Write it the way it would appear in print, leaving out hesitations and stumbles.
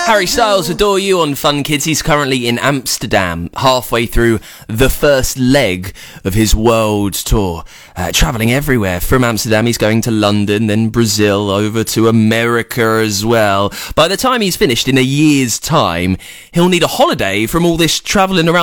Harry Styles, Adore You on Fun Kids. He's currently in Amsterdam, halfway through the first leg of his world tour. Travelling everywhere. From Amsterdam, he's going to London, then Brazil, over to America as well. By the time he's finished in a year's time, he'll need a holiday from all this travelling around